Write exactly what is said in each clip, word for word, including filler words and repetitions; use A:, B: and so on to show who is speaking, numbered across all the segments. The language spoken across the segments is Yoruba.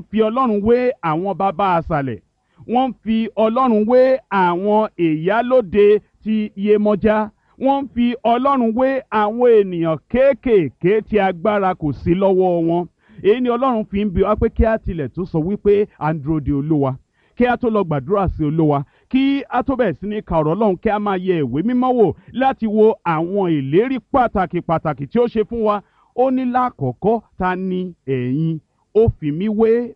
A: fi ọlọ́run wé àwọn bàbá àṣàlẹ̀, wọ́n ń fi ọlọ́run wé àwọn ìyálóde ti Yemọja, wọ́n ń fi ọlọ́run wé àwọn ènìyàn kéékèèké tí agbára kò sí lọ́wọ́ wọn. Èyí ni ọlọ́run fi ń bi wá pé kí á tilẹ̀ tó sọ wípé à ń dúró de olúwa, kí á tó lọ gbàdúrà sí olúwa, kí á tó bẹ̀rẹ̀ sí ní ka ọ̀rọ̀ ọlọ́run, kí á máa yẹ ìwé mímọ́ wò láti wo àwọn ìlérí pàtàkì pàtàkì tí ó ṣe fún wa. Ó ní lákọ̀ọ́kọ́, ta ni ẹ̀yin ó fi mí wé,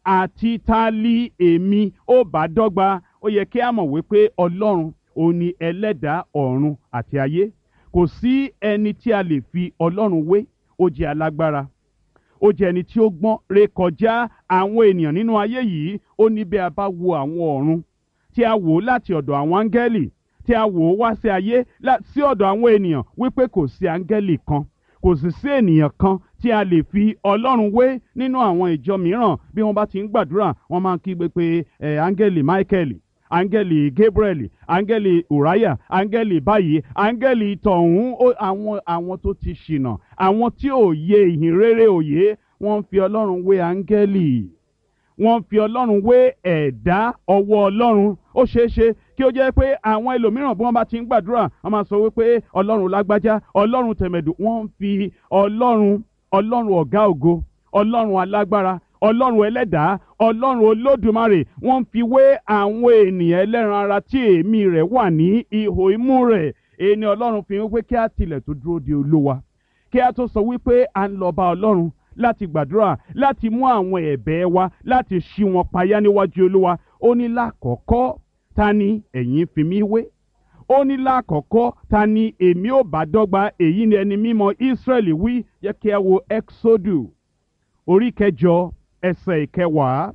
A: àti ta li èmi ó bá dọ́gba. Ó yẹ kí á mọ̀ wípé ọlọ́run òun ni ẹlẹ́dàá ọ̀run àti ayé. Kò sí ẹni tí a lè fi ọlọ́run wé. Ó jẹ́ alágbára, ó jẹ́ ẹni tí ó gbọ́n rékọjá àwọn ènìyàn nínú ayé yìí. Ó ní bí a bá wo àwọn ọ̀run, tí a wò ó láti ọ̀dọ̀ àwọn áńgẹ́lì, tí a wò ó wá sí ayé sí ọ̀dọ̀ àwọn ènìyàn, wípé kò sí áńgẹ́lì kan, kò sì sí ènìyàn kan tí a lè fi ọlọ́run wé. Nínú àwọn ìjọ mìíràn, bí wọ́n bá ti ń gbàdúrà, wọ́n máa ń kígbe pé ẹ̀ áńgẹ́lì Michael, áńgẹ́lì Gabriel, áńgẹ́lì Uriah, áńgẹ́lì báyìí, áńgẹ́lì tọ̀hún. àwọn àwọn tó ti ṣìnà, àwọn tí ò yé ìhìn rere òye, wọ́n ń fi ọlọ́run wé áńgẹ́lì, wọ́n ń fi ọlọ́run wé ẹ̀dá ọwọ́ ọlọ́run. Ó ṣeé ṣe kí ó jẹ́ pé àwọn ẹlòmíràn bí wọ́n bá ti ń gbàdúrà, wọ́n máa sọ wípé ọlọ́run lágbájá, ọlọ́run tẹ̀mẹ̀dù. Wọ́n ń fi ọlọ́run, ọlọ́run ọ̀gá ògo, ọlọ́run alágbára, ọlọ́run ẹlẹ́dàá, ọlọ́run olódùmarè, wọ́n ń fi wé àwọn ènìyàn ẹlẹ́ran ara tí èémí rẹ̀ wà ní ihò imú rẹ̀. Èyí ni ọlọ́run fi wípé kí á tilẹ̀ tó dúró de olúwa, kí á tó sọ wípé à ń lọ bá ọlọ́run láti gbàdúrà, láti mú àwọn ẹ̀bẹ̀ wa, láti ṣí wọn payá níwájú olúwa. Ó ní lákọ̀ọ́kọ́, ta ni ẹ̀yin fi mí wé? Ó ní lákọ̀ọ́kọ́, ta ni èmi ò bá dọ́gba? Èyí ni ẹni mímọ́ Ísírẹ́lì wí. Jẹ́ kí a wo Ẹ́kísódù orí kẹjọ ẹsẹ̀ ìkẹwàá.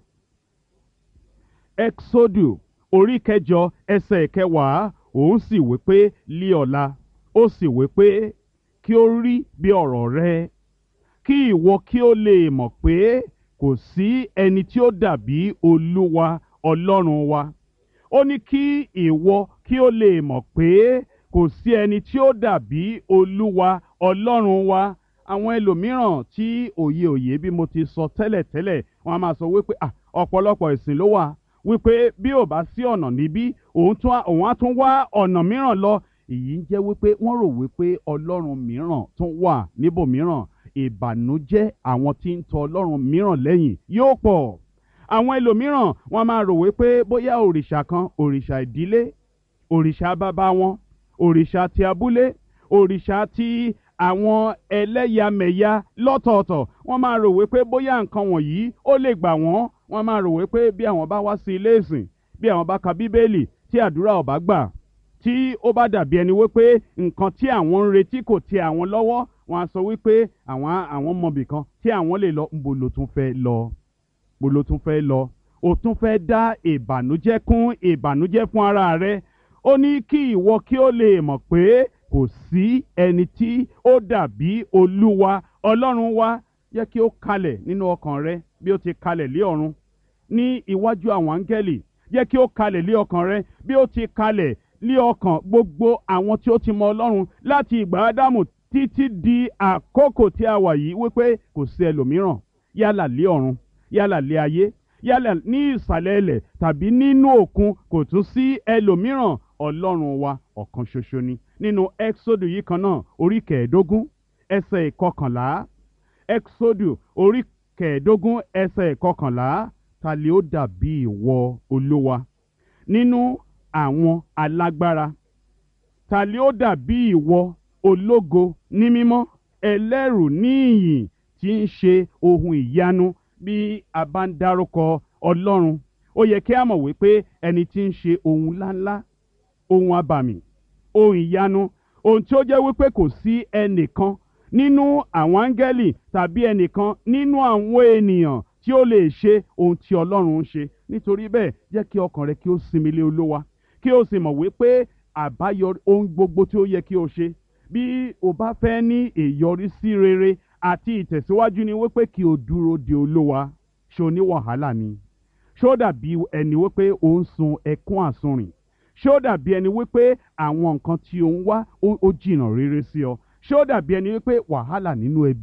A: Ẹ́kísódù orí kẹjọ ẹsẹ̀ ìkẹwàá. Òun sì wí pé lí ọ̀la, ó sì wí pé kí ó rí bí ọ̀rọ̀ rẹ, kí ìwọ kí ó lè mọ̀ pé kò sí ẹni tí ó dàbí olúwa ọlọ́run wa. Ó ní kí ìwọ kí ó lè mọ̀ pé kò sí ẹni tí ó dàbí olúwa ọlọ́run wa. Àwọn ẹlòmíràn tí òye òye bí mo ti sọ tẹ́lẹ̀ tẹ́lẹ̀, wọ́n á máa sọ wípé à ọ̀pọ̀lọpọ̀ ìsìn ló wà, wípé bí ò bá sí ọ̀nà níbí, òun tún òun á tún wá ọ̀nà mìíràn lọ. Èyí ń jẹ́ wípé wọ́n rò wípé ọlọ́run mìíràn tún wà níbòmíràn. Ìbànújẹ́ àwọn tí ń tọ ọlọ́run mìíràn lẹ́yìn yóò pọ̀. Àwọn ẹlòmíràn wọ́n máa rò wípé bóyá òrìṣà kan, òrìṣà ìdílé, òrìṣà bàbá wọn, òrìṣà ti abúlé, òrìṣà ti àwọn ẹlẹ́yàmẹ̀yà lọ́tọ̀ọ̀tọ̀, wọ́n máa rò wípé bóyá nǹkan wọ̀nyí ó lè gbà wọ́n. Wọ́n máa rò wípé bí àwọn bá wá sí ilé ìsìn, bí àwọn bá ka bíbélì, tí àdúrà ò bá gbà, tí ó bá dàbí ẹni wípé nǹkan tí àwọn ń retí kò tẹ́ àwọn lọ́wọ́, wọ́n á sọ wípé àwọn àwọn mọbì kan tí àwọn lè lọ. Ńbo ló tún fẹ́ lọ? Ńbo ló tún fẹ́ lọ? O tún fẹ́ dá ìbànújẹ́ kún ìbànújẹ́ fún ara rẹ. Ó ní kí ìwọ kí ó lè mọ̀ pé kò sí ẹni tí ó dàbí olúwa ọlọ́run wa. Jẹ́ kí ó kalẹ̀ nínú ọkàn rẹ bí ó ti kalẹ̀ lé ọ̀run ní iwájú àwọn áńgẹ́lì. Jẹ́ kí ó kalẹ̀ lé ọkàn rẹ bí ó ti kalẹ̀ lé ọkàn gbogbo àwọn tí ó ti mọ ọlọ́run láti ìgbà Ádámù títí di àkókò tí a wà yìí, wípé kò sí ẹlòmíràn yálà lé ọ̀run, yálà lé ayé, yálà ní ìsàlẹ̀ ilẹ̀ tàbí nínú òkun, kò tún sí ẹlòmíràn. Ọlọ́run wa ọ̀kan ṣoṣo ni. Nínú Ẹ́kísódù yìí kan náà, orí kẹẹ̀ẹ́dógún ẹsẹ̀ ìkọkànlá. Ẹ́kísódù orí kẹẹ̀ẹ́dógún ẹsẹ̀ ìkọkànlá. Ta lè ó dàbí ìwọ olúwa nínú àwọn alágbára? Ta lè ó dàbí ìwọ ológo ní mímọ́, ẹlẹ́rù ní ìyìn, tí ń ṣe ohun ìyanu? Bí a bá ń dárúkọ ọlọ́run, ó yẹ kí a mọ̀ wípé ẹni tí ń ṣe ohun ńláńlá, ohun abàmì, ohun ìyanu, ohun tí ó jẹ́ wípé kò sí ẹnìkan nínú àwọn áńgẹ́lì tàbí ẹnìkan nínú àwọn ènìyàn tí ó lè ṣe ohun tí ọlọ́run ń ṣe. Nítorí bẹ́ẹ̀, jẹ́ kí ọkàn rẹ kí ó sinmi lé olúwa, kí ó sì mọ̀ wípé àbáyọ ohun gbogbo tí ó yẹ kí o ṣe, bí o bá fẹ́ ní ìyọrísí rere àti ìtẹ̀síwájú, ni wípé kí o dúró de olúwa. Ṣé o ní wàhálà ni? Ṣé ó dàbí ẹni wípé o ń sun ẹkún àsunrìn? Ṣé ó dàbí ẹni wípé àwọn nǹkan tí o ń wá ó jìnnà rere sí ọ? Ṣé ó dàbí ẹni wípé wàhálà nínú ẹbí,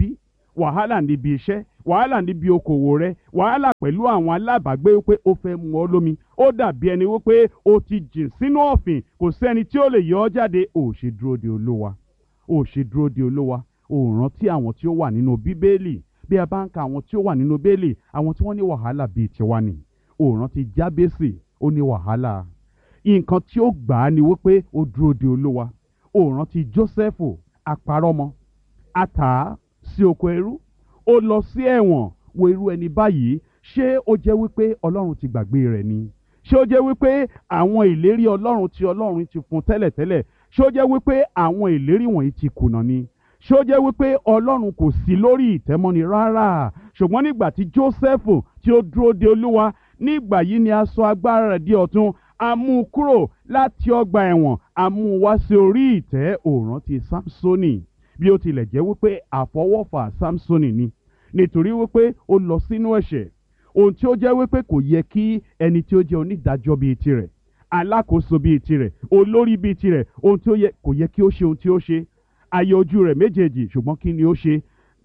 A: wàhálà níbi iṣẹ́, wàhálà níbi okòwò rẹ, wàhálà pẹ̀lú àwọn alábàágbé wípé ó fẹ́ mu ọ lómi, ó dàbí ẹni wípé ó ti jìn sínú ọ̀fìn, kò sẹ́ni tí ó lè yọ ọ́ jáde. Ò ṣe dúró de Olúwa, ò ṣe dúró de Olúwa, ò rántí àwọn tí ó wà nínú Bíbélì. Bí a bá ń ka àwọn tí ó wà nínú Bíbélì, àwọn tí wọ́n ní wàhálà bíi tiwa ni. Ò rántí Jábésì, ó ní wàhálà. Nǹkan tí ó gbà á ni wípé ó dúró de Olúwa. Ò rántí Jósẹ́fù, àparọ́mọ, a tà á sí oko ẹrú, ó lọ sí ẹ̀wọ̀n. Wo irú ẹni báyìí, ṣé ó jẹ́ wípé Ọlọ́run ti gbàgbé rẹ̀ ni? Ṣé ó jẹ́ wípé àwọn ìlérí Ọlọ́run tí Ọlọ́run ti fún tẹ́lẹ̀tẹ́lẹ̀, ṣé ó jẹ́ wípé àwọn ìlérí wọ̀nyí ti kùnà ni? Ṣé ó jẹ́ wípé Ọlọ́run kò sí lórí ìtẹ́mọ́ni rárá? Ṣùgbọ́n nígbà tí Jósẹ́fù tí ó dúró de Olúwa, nígbà yìí ni a sọ agbára rẹ̀ di ọ̀tun, a mú un kúrò láti ọgbà ẹ̀wọ̀n, a mú un wá sí orí ìtẹ́. Ó rántí Sámsónì, bí ó tilẹ̀ jẹ́ wípé àfọwọ́fà Sámsónì ni, nítorí wípé ó lọ sínú ẹ̀ṣẹ̀, ohun tí ó jẹ́ wípé kò yẹ kí ẹni tí ó jẹ́ onídàájọ́ bíi tirẹ̀, alákòóso bíi tirẹ̀, olórí bíi tirẹ̀, ohun tí ó yẹ kò yẹ kí ó ṣe ohun tí ó ṣe. Ayé ojú rẹ̀ méjèèjì, ṣùgbọ́n kí ni ó ṣe?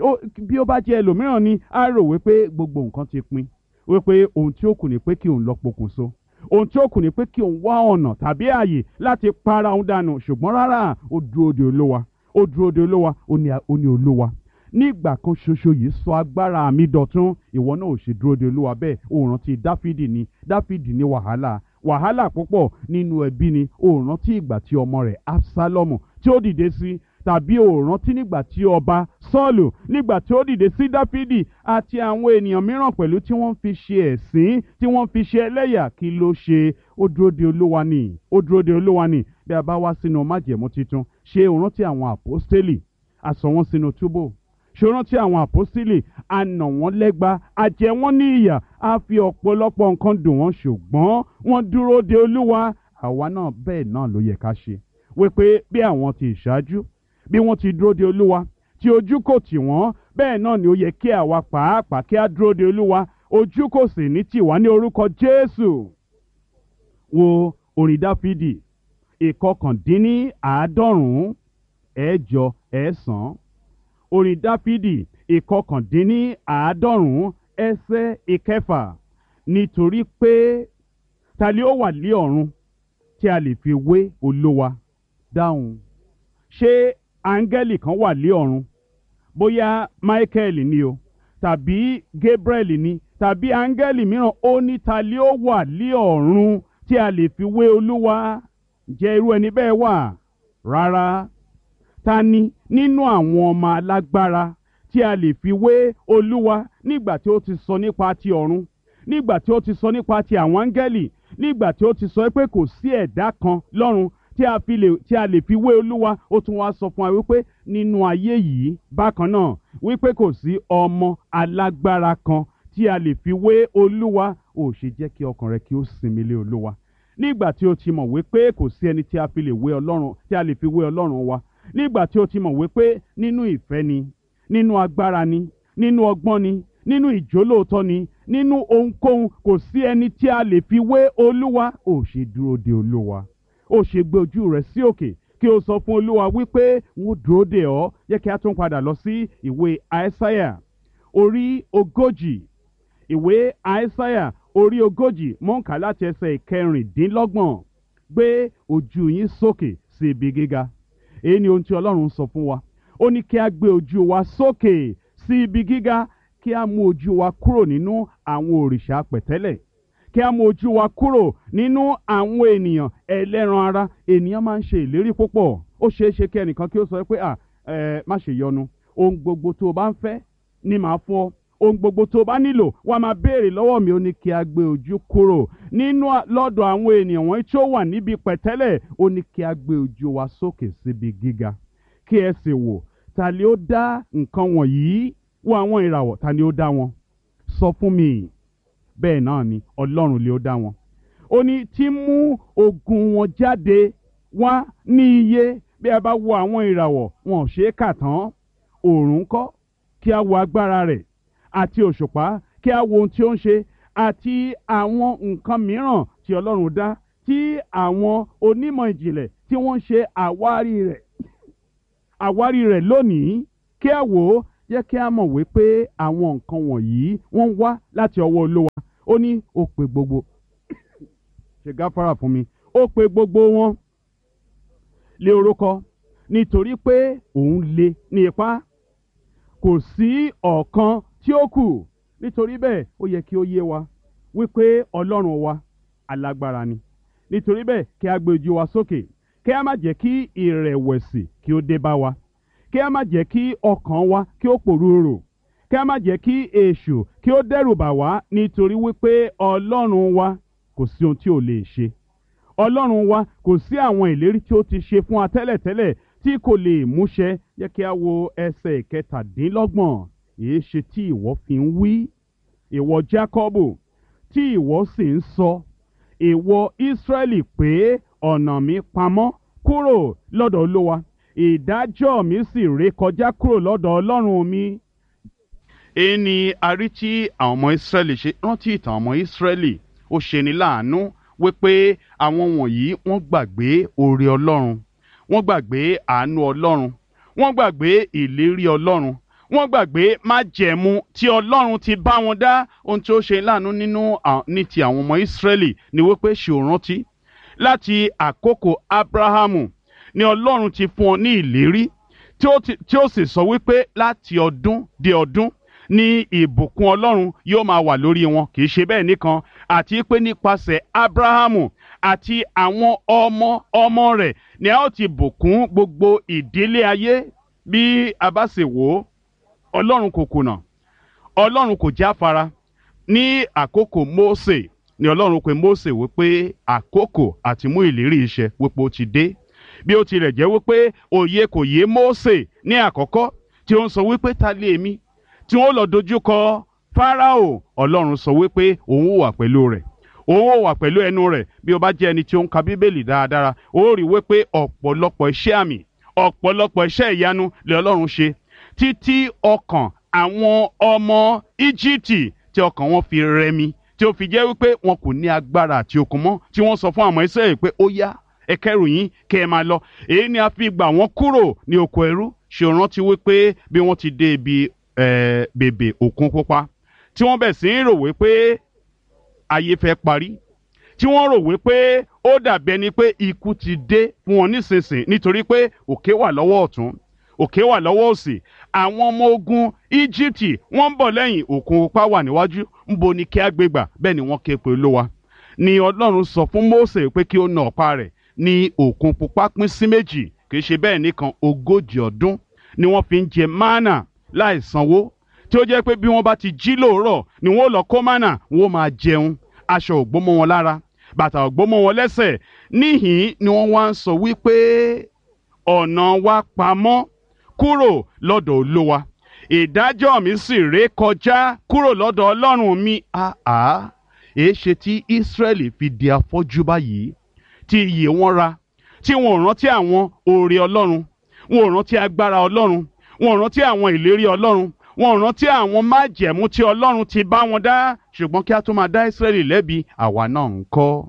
A: Bí ó bá jẹ́ ẹlòmíràn ni, á rò wípé gbogbo nǹkan ti pin, wípé ohun tí ó kù ni pé kí òun lọ pokùnso, ohun tí ó kù ni pé kí òun wá ọ̀nà tàbí ààyè láti para òun dànù. Ṣùgbọ́n rárá, ó dúró de Olúwa, ó dúró de Olúwa, ó ní Olúwa nígbà kan ṣoṣo yìí sọ agbára mi dọ̀tun. Ìwọ náà ò ṣe dúró de Olúwa bẹ́ẹ̀. Ó rántí Dáfídì ni, Dáfídì ní wàhálà, wàhálà púpọ̀ nínú ẹbí ni. Ó rántí ìgbà tí ọmọ rẹ̀ Absalomu tí ó dìde sí, tàbí ó rántí nígbà tí ọba Sọ́ọ̀lù nígbà tí ó dìde sí Dáfídì àti àwọn ènìyàn mìíràn pẹ̀lú tí wọ́n fi ṣe ẹ̀sín, tí wọ́n fi ṣe ẹlẹ́yà. Kí ló ṣe? Ó dúró de Olúwa ni, ó dúró de Olúwa ni. Bí a bá wá sínú májẹ̀mú titun, ṣé o rántí àwọn àpọ́stélì? A sọ wọ́n sínú túbú. Ṣé o rántí àwọn àpọ́stélì? A nà wọ́n lẹ́gba, a jẹ wọ́n ní ìyà, a fi ọ̀pọ̀lọpọ̀ nǹkan dùn wọ́n, ṣùgbọ́n wọ́n dúró de Olúwa. Àwa náà bẹ́ẹ̀ náà ló yẹ ká ṣe, wípé bí àwọn ti ìṣáájú, bí wọ́n ti dúró de Olúwa, tí ojú kò tì wọ́n, bẹ́ẹ̀ náà ni ó yẹ kí àwa pàápàá kí á dúró de Olúwa, ojú kò sì ní tì wá ní orúkọ Jésù. Wo orin Dáfídì ìkọkàndínní àádọ́rùn-ún ẹ̀jọ ẹ̀sán. Orin Dáfídì ìkọkàndínní àádọ́rùn-ún ẹsẹ̀ ìkẹfà. Nítorí pé ta ni ó wà ní ọ̀run tí a lè fi wé Olúwa? Dáhùn. Ṣé áńgẹ́lì kan wà ní ọ̀run? Bóyá Michael ni o, tàbí Gabriel ni, tàbí áńgẹ́lì mìíràn. Ó ní ta ni ó wà ní ọ̀run tí a lè fi wé Olúwa? Ǹjẹ́ irú ẹni bẹ́ẹ̀ wà? Rárá. Ta ni nínú àwọn ọmọ alágbára tí a lè fi wé Olúwa nígbà tí ó ti sọ nípa ti ọ̀run, nígbà tí ó ti sọ nípa ti àwọn áńgẹ́lì, nígbà tí ó ti sọ pé kò sí ẹ̀dá kan lọ́run tí a fi lè tí a lè fi wé Olúwa? Ó tún wá sọ fún wa wípé nínú ayé yìí bákan náà, wípé kò sí ọmọ alágbára kan tí a lè fi wé Olúwa. Ó ṣe jẹ́ kí ọkàn rẹ kí ó sinmi lé Olúwa nígbà tí ó ti mọ̀ wípé kò sí ẹni tí a fi lè wé Ọlọ́run, tí a lè fi wé Ọlọ́run wa. Nígbà tí ó ti mọ̀ wípé nínú ìfẹ́ ni, nínú agbára ni, nínú ọgbọ́n ni, nínú ìjólóòtọ́ ni, nínú ohunkóhun kò sí ẹni tí a lè fi wé Olúwa. Ó ṣe dúró de Olúwa, ó ṣe gbé ojú rẹ̀ sí òkè kí o sọ fún Olúwa wípé wọ́n dúró de ọ́. Jẹ́ kí a tún padà lọ sí ìwé Aísáyà orí ogójì. Ìwé Aísáyà orí ogójì, mò ń kà láti ẹsẹ̀ ìkẹrìndínlọ́gbọ̀n. Gbé ojú yín sókè sí ibi gíga. Èyí ni ohun tí Ọlọ́run sọ fún wa. Ó ní kí a gbé ojú wa sókè sí ibi gíga, kí a mú ojú wa kúrò nínú àwọn òrìṣà pẹ̀tẹ́lẹ̀, kí a mú ojú wa kúrò nínú àwọn ènìyàn ẹlẹ́ran ara. Ènìyàn máa ń ṣe ìlérí púpọ̀. Ó ṣeé ṣe kí ẹnìkan kí ó sọ pé à ẹ má ṣe yọnu, ohun gbogbo tó o bá ń fẹ́ ni màá fún ọ, ohun gbogbo tó o bá nílò wàá máa béèrè lọ́wọ́ mi. Ó ní kí a gbé ojú kúrò nínú lọ́dọ̀ àwọn ènìyàn wọ̀nyí tí ó wà níbi pẹ̀tẹ́lẹ̀. Ó ní kí a gbé ojú wa sókè síbi gíga, kí ẹ sì wò ta ni ó dá nǹkan wọ̀nyí? Wo àwọn ìràwọ̀, ta ni ó dá wọn? Sọ fún mi. Bẹ́ẹ̀ náà ni Ọlọ́run lé ó dá wọn. Ó ní tí mú ogun wọn jáde wá ní iye. Bí a bá wo àwọn ìràwọ̀, wọn ò ṣeé kà tán. Òòrùn ńkọ́? Kí a wo agbára rẹ̀. Àti òṣùpá, kí a wo ohun tí ó ń ṣe. Àti àwọn nǹkan mìíràn tí Ọlọ́run dá, tí àwọn onímọ̀ ìjìnlẹ̀ tí wọ́n ń ṣe àwárí rẹ̀ àwárí rẹ̀ lónìí. Kí a wò ó, jẹ́ kí a mọ̀ wípé àwọn nǹkan wọ̀nyí wọ́n wá láti ọwọ́ Olúwa. Ó ní ó pe gbogbo ṣe gáfárà fún mi ó pe gbogbo wọn lé orúkọ nítorí pé òun lé ní ipá, kò sí ọ̀kan tí ó kù. Nítorí bẹ́ẹ̀ ó yẹ kí ó yé wa wípé Ọlọ́run wa alágbára ni. Nítorí bẹ́ẹ̀ kí a gbé ojú wa sókè, kí a má jẹ́ kí ìrẹ̀wẹ̀sì kí ó dé bá wa, kí a má jẹ́ kí ọkàn wa kí ó pòrúurù, kí a má jẹ́ kí èṣù kí ó dẹ́rù bà wá, nítorí wípé Ọlọ́run wa kò sí ohun tí ò lè ṣe. Ọlọ́run wa kò sí àwọn ìlérí tí ó ti ṣe fún wa tẹ́lẹ̀tẹ́lẹ̀ tí kò lè múṣẹ. Jẹ́ kí a wo ẹsẹ̀ kẹtàdínlọ́gbọ̀n. Èé ṣe tí ìwọ fi ń wí, ìwọ Jákọ́bù, tí ìwọ sì ń sọ, ìwọ Ísírẹ́lì, pé ọ̀nà mi pamọ́ kúrò lọ́dọ̀ Olúwa, ìdájọ́ mi sì ré kọjá kúrò lọ́dọ̀ Ọlọ́run mi. Èyí ni a rí tí àwọn ọmọ Ísírẹ́lì ṣe. Rántí ìtàn ọmọ Ísírẹ́lì, ó ṣeni láàánú wípé àwọn wọ̀nyí wọ́n gbàgbé oore Ọlọ́run, wọ́n gbàgbé àánú Ọlọ́run, wọ́n gbàgbé ìlérí Ọlọ́run, wọ́n gbàgbé májẹ̀mú tí Ọlọ́run ti bá wọn dá. Ohun tí ó ṣe láàánú nínú ní ti àwọn ọmọ Ísírẹ́lì ni wípé ṣe ò rántí láti àkókò Ábúráhámù ni Ọlọ́run ti fún ọ ní ìlérí tí ó sì sọ wípé láti ọdún dé ọdún ní ìbùkún Ọlọ́run yóò máa wà lórí wọn. Kì í ṣe bẹ́ẹ̀ nìkan, àti pé nípasẹ̀ Ábúráhámù àti àwọn ọmọ ọmọ rẹ̀ ni a ó ti bùkún gbogbo ìdílé ayé. Bí a bá sì wò ó, Ọlọ́run kò kùnà, Ọlọ́run kò jáfara. Ní àkókò Mósè ni Ọlọ́run pè Mósè wípé àkókò àti mú ìlérí iṣẹ́ wípé ó ti dé. Bí ó tilẹ̀ jẹ́ wípé òye kò yé Mósè ní àkọ́kọ́, tí ó ń sọ wípé ta lé èmi tí wọ́n lọ dojúkọ Fáráò, Ọlọ́run sọ wípé òun ó wà pẹ̀lú rẹ̀, òun ó wà pẹ̀lú ẹnu rẹ̀. Bí o bá jẹ́ ẹni tí ó ń ka Bíbélì dáradára, ó rí wípé ọ̀pọ̀lọpọ̀ iṣẹ́ àmì, ọ̀pọ̀lọpọ̀ iṣẹ́ ìyanu lè Ọlọ́run ṣe, títí ọkàn àwọn ọmọ Íjíbítì tí ọkàn wọn fi rẹmi, tí ó fi jẹ́ wípé wọn kò ní agbára àti okun mọ́, tí wọ́n sọ fún àwọn Ísírẹ́lì pé ó yá, ẹ kẹ́rù yín kẹ́ ẹ máa lọ. Èyí ni a fi gbà wọ́n kúrò ní oko ẹrú. Ṣé o rántí wípé bí wọ́n ti dé ibi bèbè Òkun Pupa, tí wọ́n bẹ̀ sí ń rò wípé ayé fẹ́ parí, tí wọ́n rò wípé ó dàbí ẹni pé ikú ti dé fún wọn nísinsìnyí, nítorí pé òkè wà lọ́wọ́ ọ̀tún, òkè wà lọ́wọ́ òsì. Àwọn ọmọ ogun Íjíbítì wọ́n ń bọ̀ lẹ́yìn, Òkun Pupa wà níwájú. Ńbo ni kí a gbé gbà? Bẹ́ẹ̀ ni wọ́n ké pe Olúwa. Ni Ọlọ́run sọ fún Mósè pé kí ó na ọ̀pá rẹ̀. Ní Òkun Pupa pín sí méjì. Kì í ṣe bẹ́ẹ̀ nìkan, ogójì ọdún ni wọ́n fi ń jẹ mánà láì sanwó, tí ó jẹ́ pé bí wọ́n bá ti jí lóòrọ̀ ni wọ́n lọ kó mánà, wọ́n máa jẹun. Aṣọ ò gbó mọ́ wọn lára, bàtà ò gbó mọ́ wọn lẹ́sẹ̀. Níhìn ni wọ́n wá ń sọ wípé ọ̀nà wa pamọ́ kúrò lọ́dọ̀ Olúwa, ìdájọ́ mi sì ré kọjá kúrò lọ́dọ̀ Ọlọ́run mi. Àá, èé ṣe tí Ísírẹ́lì fi di afọ́jú báyìí, tí iyè wọn ra, tí wọn ò rántí àwọn oore Ọlọ́run, wọn ò rántí agbára Ọlọ́run, wọn ò rántí àwọn ìlérí Ọlọ́run, wọn ò rántí àwọn májẹ̀mú tí Ọlọ́run ti bá wọn dá. Ṣùgbọ́n kí a tó máa dá Ísírẹ́lì lẹ́bi, àwa náà ń kọ́.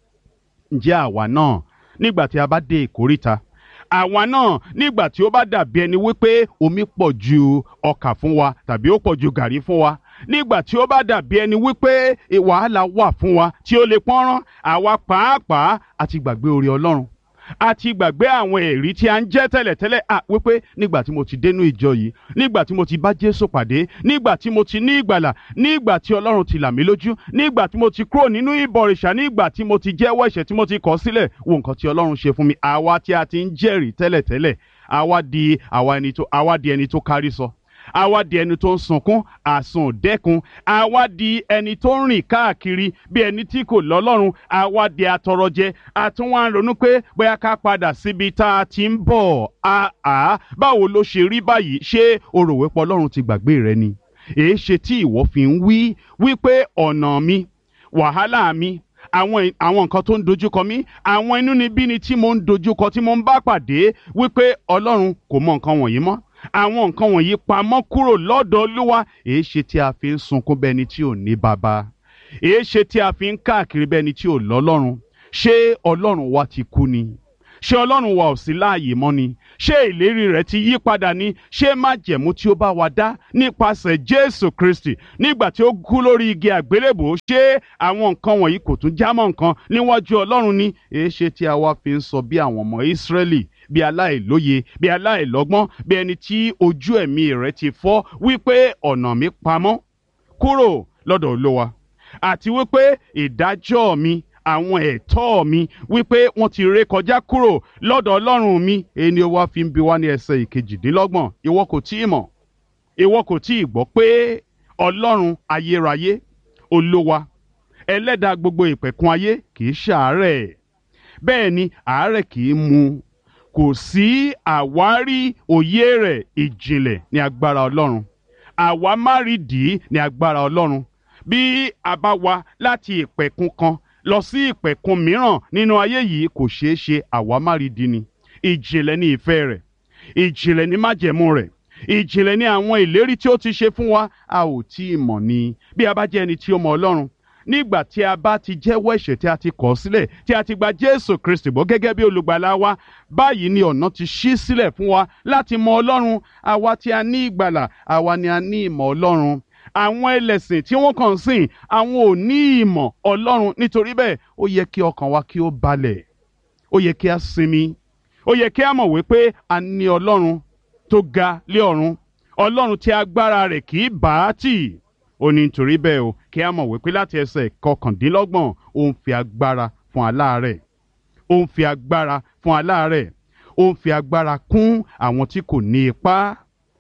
A: Ǹjẹ́ àwa náà nígbà tí a bá dé ìkóríta, àwa náà nígbà tí ó bá dàbí ẹni wípé omi pọ̀ ju ọkà fún wa tàbí ó pọ̀ ju gàrí fún wa, nígbà tí ó bá dàbí ẹni wípé wàhálà wà fún wa tí ó lè pọ́nrán, àwa pàápàá àti gbàgbé oore Ọlọ́run, àti gbàgbé àwọn ẹ̀rí tí a ń jẹ́ tẹ́lẹ̀tẹ́lẹ̀. À wípé nígbà tí mo ti dénú ìjọ yìí, nígbà tí mo ti bá Jésù pàdé, nígbà tí mo ti ní ìgbàlà, nígbà tí Ọlọ́run ti là mí lójú, nígbà tí mo ti kúrò nínú ìbọ̀rìṣà, nígbà tí mo ti jẹ́wọ́ ẹ̀ṣẹ̀ tí mo ti kọ̀ sílẹ̀, wo nǹkan tí Ọlọ́run ṣe fún mi. Àwa tí a ti ń jẹ́rìí tẹ́lẹ̀tẹ́lẹ̀, àwa di àwa ẹni tó àwa di ẹni tó kárí sọ, àwa di ẹni tó ń sunkún àsùn dẹ́kun, àwa di ẹni tó ń rìn káàkiri bí ẹni tí kò lọ́lọ́run, àwa di atọrọjẹ, àtúnwá ń ronú pé bóyá ká padà síbi tá a ti ń bọ̀. Àá, báwo ló ṣe rí báyìí? Ṣé o rò wípé Ọlọ́run ti gbàgbé rẹ ni? Èé ṣe tí ìwọ fi ń wí wípé ọ̀nà mi, wàhálà mi, àwọn àwọn nǹkan tó ń dojúkọ mí, àwọn inúnibíni tí mo ń dojúkọ, tí mo ń bá pàdé, wípé Ọlọ́run kò mọ nǹkan wọ̀nyí mọ́, àwọn nǹkan wọ̀nyí pamọ́ kúrò lọ́dọ̀ Olúwa. Èé ṣe tí a fi ń sunkún bẹ́ni tí ò ní baba? Èé ṣe tí a fi ń káàkiri bẹ́ni tí ò lọ́lọ́run? Ṣé Ọlọ́run wa ti kú ni? Ṣé Ọlọ́run wa ò sí láàyè mọ́ ni? ṣé ìlérí rẹ̀ ti yí padà ni? ṣé májẹ̀mú tí ó bá wa dá nípasẹ̀ Jésù Kristi nígbà tí ó kú lórí igi àgbélébùú, ṣé àwọn nǹkan wọ̀nyí kò tún jámọ́ nǹkan níwájú Ọlọ́run ni? èéṣe tí a wá fi ń sọ bí àwọn ọmọ Ísírẹ́lì, bí aláìlóye, bí aláìlọ́gbọ́n, bí ẹni tí ojú ẹ̀mí rẹ̀ ti fọ́, wípé ọ̀nà mi pamọ́ kúrò lọ́dọ̀ Olúwa, àti wípé ìdájọ́ mi, àwọn ẹ̀tọ́ mi, wípé wọ́n ti ré kọjá kúrò lọ́dọ̀ Ọlọ́run mi. ẹni ó wá fi ń bi wá ní ẹsẹ̀ ìkejìdínlọ́gbọ̀n, ìwọ kò tí ì mọ̀, ìwọ kò tí ì gbọ́ pé Ọlọ́run ayérayé, Olúwa, ẹlẹ́dàá gbogbo ìpẹ̀kun ayé kì í ṣàárẹ̀, bẹ́ẹ̀ ni àárẹ̀ kì í mú, kò sí àwárí òye rẹ̀. ìjìnlẹ̀ ní agbára Ọlọ́run, àwa má rí dìí ní agbára Ọlọ́run. bí a bá wá láti ìpẹ̀kun kan lọ sí ìpẹ̀kun mìíràn nínú ayé yìí, kò ṣeé ṣe, àwa má rí dìí ni. ìjìnlẹ̀ ní ìfẹ́ rẹ̀, ìjìnlẹ̀ ní májẹ̀mú rẹ̀, ìjìnlẹ̀ ní àwọn ìlérí tí ó ti ṣe fún wa, a ò tí ì mọ̀ ni. bí a bá jẹ́ ẹni tí ó mọ Ọlọ́run, nígbà tí a bá ti jẹ́wọ́ ẹ̀ṣẹ̀ tí a ti kọ̀ sílẹ̀, tí a ti gba Jésù Kristi gbọ́ gẹ́gẹ́ bí olùgbàlà wa, báyìí ni ọ̀nà ti ṣí sílẹ̀ fún wa láti mọ Ọlọ́run. àwa tí a ní ìgbàlà, àwa ni a ní ìmọ̀ Ọlọ́run. àwọn ẹlẹ́sìn tí wọ́n kàn sìn, àwọn ò ní ìmọ̀ Ọlọ́run. nítorí bẹ́ẹ̀ ó yẹ kí ọkàn wa kí ó balẹ̀, ó yẹ kí a sinmi, ó yẹ kí a mọ̀ wípé a ní Ọlọ́run tó ga lé ọ̀run, Ọlọ́run tí agbára rẹ̀ kì í bá tì. ó ní nítorí bẹ́ẹ̀ o, kí a mọ̀ wípé láti ẹsẹ̀ kọkàndínlọ́gbọ̀n, ó ń fi agbára fún aláàárẹ̀, ó ń fi agbára fún aláàárẹ̀, ó ń fi agbára kún àwọn tí kò ní ipá.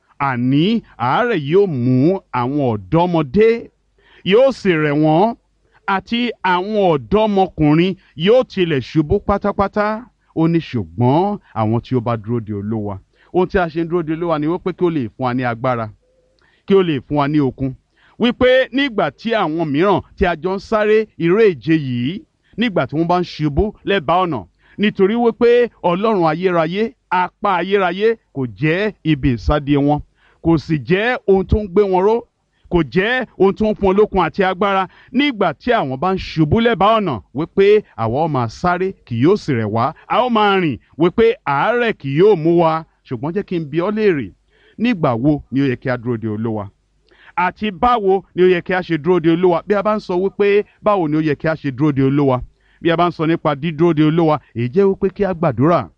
A: àní àárẹ̀ yóò mú àwọn ọ̀dọ́mọdé, yóò sì rẹ̀ wọ́n, àti àwọn ọ̀dọ́mọkùnrin yóò tilẹ̀ ṣubú pátápátá. ó ní ṣùgbọ́n àwọn tí ó bá dúró de Olúwa, ohun tí a ṣe ń dúró de Olúwa ni wípé kí ó lè fún wa ní agbára, kí ó lè fún wa ní okun. wípé nígbà tí àwọn mìíràn tí a jọ ń sáré eré ìje yìí, nígbà tí wọ́n bá ń ṣubú lẹ́bàá ọ̀nà, nítorí wípé Ọlọ́run ayérayé, apá ayérayé kò jẹ́ ibi ìsádi wọn, kò sì jẹ́ ohun tó ń gbé wọn ró, kò jẹ́ ohun tó ń fún olókun àti agbára. nígbà tí àwọn bá ń ṣubú lẹ́bàá ọ̀nà, wípé àwa ó máa sáré kì yóò sì rẹ̀ wá, a ó máa rìn wípé àárẹ̀ kì yóò mú wa. ṣùgbọ́n jẹ́ kí n bi ọ́ léèrè, nígbà wo ni ó yẹ kí a dúró de Olúwa? àti báwo ni ó yẹ kí a ṣe dúró de Olúwa? bí a bá ń sọ wípé báwo ni ó yẹ kí a ṣe dúró de Olúwa, bí a bá ń sọ nípa dídúró de Olúwa, èyí jẹ́ wípé kí a gbàdúrà,